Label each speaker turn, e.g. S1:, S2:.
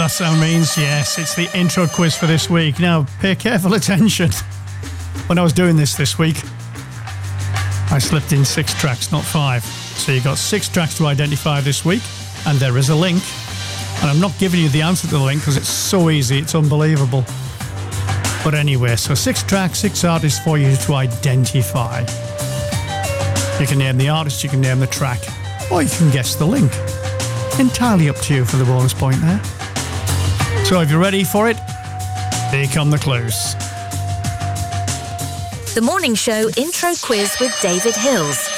S1: that sound means? Yes, it's the intro quiz for this week. Now, pay careful attention. When I was doing this week, I slipped in 6 tracks, not 5. So you've got 6 tracks to identify this week, and there is a link. And I'm not giving you the answer to the link because it's so easy, it's unbelievable. But anyway, so 6 tracks, 6 artists for you to identify. You can name the artist, you can name the track, or you can guess the link. Entirely up to you for the bonus point there. So if you're ready for it, here come the clues.
S2: The Morning Show Intro Quiz with David Hills.